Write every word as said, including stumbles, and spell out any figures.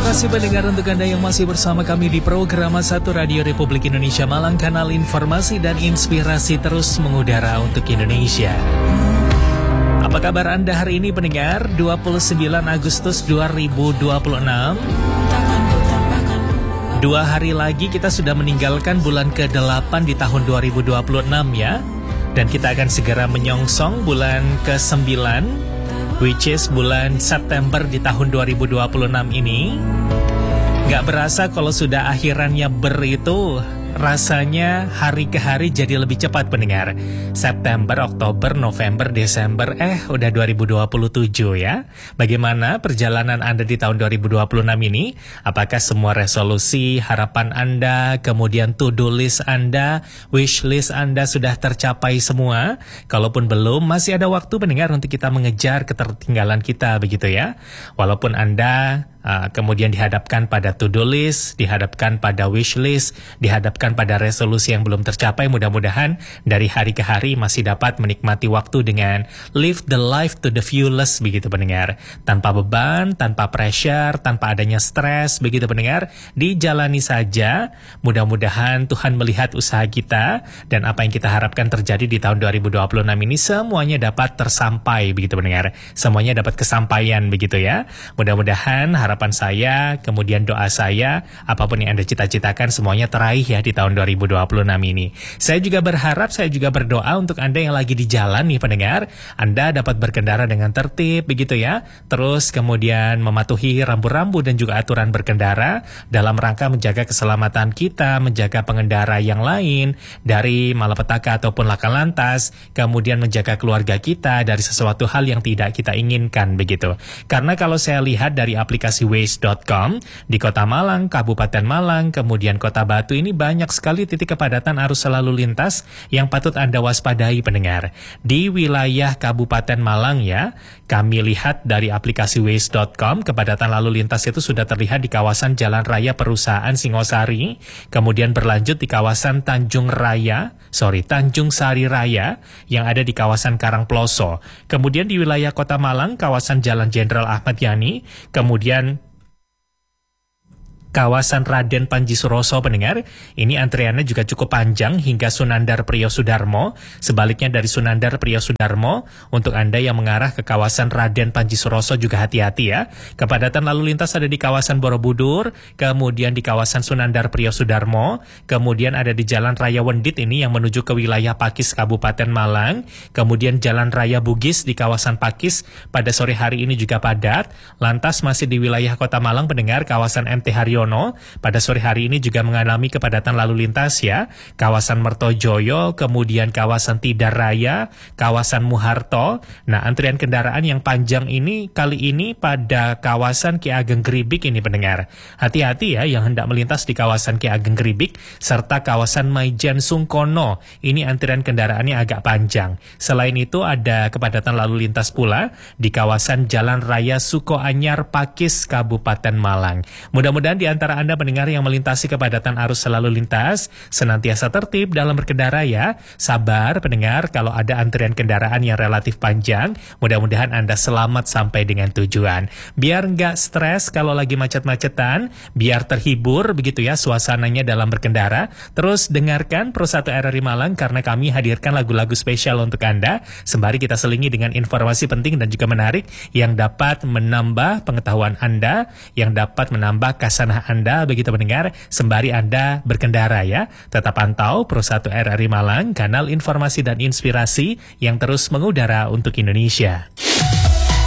kasih pendengar untuk Anda yang masih bersama kami di program satu Radio Republik Indonesia Malang, kanal informasi dan inspirasi terus mengudara untuk Indonesia. Apa kabar Anda hari ini pendengar? dua puluh sembilan Agustus dua ribu dua puluh enam. Dua hari lagi kita sudah meninggalkan bulan ke delapan di tahun dua ribu dua puluh enam ya. Dan kita akan segera menyongsong bulan ke sembilan, which is bulan September di tahun dua ribu dua puluh enam ini. Gak berasa kalau sudah akhirannya ber itu, rasanya hari ke hari jadi lebih cepat pendengar. September, Oktober, November, Desember, eh udah dua ribu dua puluh tujuh ya. Bagaimana perjalanan Anda di tahun dua ribu dua puluh enam ini? Apakah semua resolusi, harapan Anda, kemudian to-do list Anda, wish list Anda sudah tercapai semua? Kalaupun belum, masih ada waktu pendengar untuk kita mengejar ketertinggalan kita begitu ya. Walaupun Anda Uh, kemudian dihadapkan pada to-do list, dihadapkan pada wish list, dihadapkan pada resolusi yang belum tercapai, mudah-mudahan dari hari ke hari masih dapat menikmati waktu dengan live the life to the fullest begitu pendengar. Tanpa beban, tanpa pressure, tanpa adanya stres begitu pendengar, dijalani saja. Mudah-mudahan Tuhan melihat usaha kita dan apa yang kita harapkan terjadi di tahun dua ribu dua puluh enam ini semuanya dapat tersampai begitu pendengar. Semuanya dapat kesampaian begitu ya. Mudah-mudahan harap harapan saya, kemudian doa saya, apapun yang Anda cita-citakan semuanya teraih ya di tahun dua ribu dua puluh enam ini. Saya juga berharap, saya juga berdoa untuk Anda yang lagi di jalan nih pendengar, Anda dapat berkendara dengan tertib begitu ya. Terus kemudian mematuhi rambu-rambu dan juga aturan berkendara dalam rangka menjaga keselamatan kita, menjaga pengendara yang lain dari malapetaka ataupun laka lantas, kemudian menjaga keluarga kita dari sesuatu hal yang tidak kita inginkan begitu. Karena kalau saya lihat dari aplikasi waze dot com di Kota Malang, Kabupaten Malang, kemudian Kota Batu ini banyak sekali titik kepadatan arus selalu lintas yang patut Anda waspadai pendengar. Di wilayah Kabupaten Malang ya, kami lihat dari aplikasi waze dot com kepadatan lalu lintas itu sudah terlihat di kawasan Jalan Raya Perusahaan Singosari, kemudian berlanjut di kawasan Tanjung Raya, sorry Tanjung Sari Raya yang ada di kawasan Karangploso. Kemudian di wilayah Kota Malang, kawasan Jalan Jenderal Ahmad Yani, kemudian kawasan Raden Panji Suroso pendengar, ini antriannya juga cukup panjang hingga Sunandar Priyo Sudarmo. Sebaliknya dari Sunandar Priyo Sudarmo, untuk Anda yang mengarah ke kawasan Raden Panji Suroso juga hati-hati ya. Kepadatan lalu lintas ada di kawasan Borobudur, kemudian di kawasan Sunandar Priyo Sudarmo, kemudian ada di Jalan Raya Wendit ini yang menuju ke wilayah Pakis Kabupaten Malang, kemudian Jalan Raya Bugis di kawasan Pakis pada sore hari ini juga padat. Lantas masih di wilayah Kota Malang pendengar, kawasan M T Haryono pada sore hari ini juga mengalami kepadatan lalu lintas ya. Kawasan Mertojoyo, kemudian kawasan Tidar Raya, kawasan Muharto. Nah, antrian kendaraan yang panjang ini kali ini pada kawasan Ki Ageng Gribik ini pendengar. Hati-hati ya yang hendak melintas di kawasan Ki Ageng Gribik serta kawasan Maijen Sungkono. Ini antrian kendaraannya agak panjang. Selain itu ada kepadatan lalu lintas pula di kawasan Jalan Raya Sukoanyar Pakis Kabupaten Malang. Mudah-mudahan di antara Anda pendengar yang melintasi kepadatan arus selalu lintas senantiasa tertib dalam berkendara ya. Sabar pendengar kalau ada antrian kendaraan yang relatif panjang, mudah-mudahan Anda selamat sampai dengan tujuan. Biar nggak stres kalau lagi macet-macetan, biar terhibur begitu ya suasananya dalam berkendara. Terus dengarkan Pro satu R R I Malang karena kami hadirkan lagu-lagu spesial untuk Anda. Sembari kita selingi dengan informasi penting dan juga menarik yang dapat menambah pengetahuan Anda, yang dapat menambah kasanah Anda begitu mendengar sembari Anda berkendara ya. Tetap pantau Pro satu R R I Malang, kanal informasi dan inspirasi yang terus mengudara untuk Indonesia.